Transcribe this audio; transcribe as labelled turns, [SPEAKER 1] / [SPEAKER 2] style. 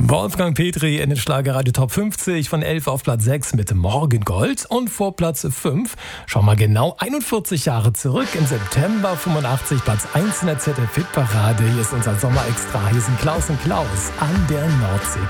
[SPEAKER 1] Wolfgang Petri in den Schlagerradio Top 50 von 11 auf Platz 6 mit Morgengold und vor Platz 5. Schau mal genau 41 Jahre zurück, im September 85, Platz 1 in der ZDF-Hitparade. Hier ist unser Sommerextra, hier sind Klaus und Klaus an der Nordsee.